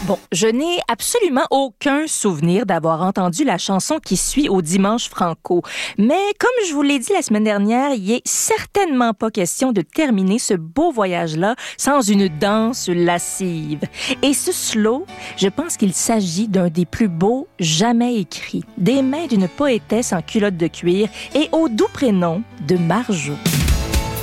Bon, je n'ai absolument aucun souvenir d'avoir entendu la chanson qui suit au Dimanche Franco. Mais comme je vous l'ai dit la semaine dernière, il est certainement pas question de terminer ce beau voyage-là sans une danse lascive. Et ce slow, je pense qu'il s'agit d'un des plus beaux jamais écrits. Des mains d'une poétesse en culotte de cuir et au doux prénom de Marjo.